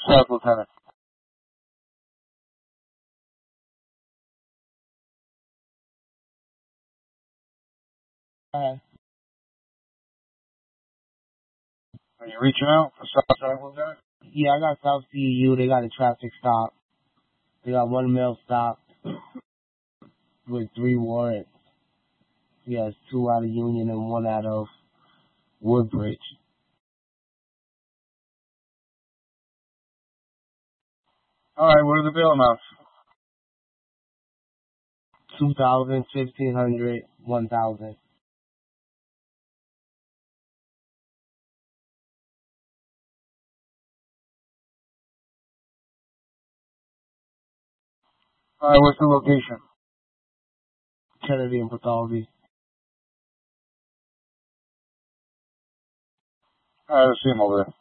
Yes, Lieutenant. Alright. Are you reaching out for Southside, Lieutenant? Yeah, I got South CEU. They got a traffic stop. They got one male stopped with 3 warrants. He has 2 out of Union and 1 out of Woodbridge. Alright, what are the bail amounts? 2,000, 1,500, 1,000. Alright, what's the location? Kennedy and Pathalby. Alright, let's see him over there.